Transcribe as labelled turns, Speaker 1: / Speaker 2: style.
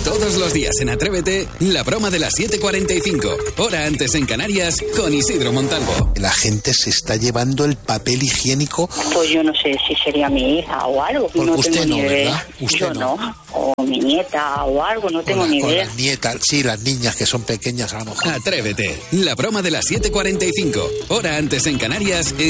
Speaker 1: Todos los días en Atrévete, la broma de las 7:45. Hora antes en Canarias, con Isidro Montalvo.
Speaker 2: La gente se está llevando el papel higiénico.
Speaker 3: Pues yo no sé si sería mi hija o algo.
Speaker 2: Porque
Speaker 3: no
Speaker 2: usted
Speaker 3: tengo
Speaker 2: no,
Speaker 3: ni idea.
Speaker 2: ¿verdad? Usted
Speaker 3: yo
Speaker 2: no.
Speaker 3: O mi nieta o algo, no tengo ni
Speaker 2: O
Speaker 3: idea.
Speaker 2: las nietas, sí, las niñas que son pequeñas a lo mejor.
Speaker 1: Atrévete, la broma de las 7:45. Hora antes en Canarias.